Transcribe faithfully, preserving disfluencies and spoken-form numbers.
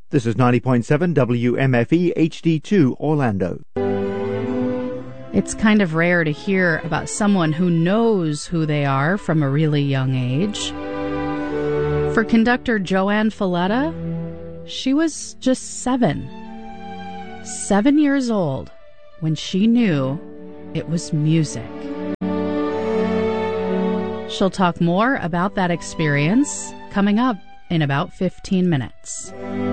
This is ninety point seven W M F E H D two Orlando. It's kind of rare to hear about someone who knows who they are from a really young age. For conductor Joanne Falletta, she was just seven. Seven years old when she knew it was music. She'll talk more about that experience coming up in about fifteen minutes.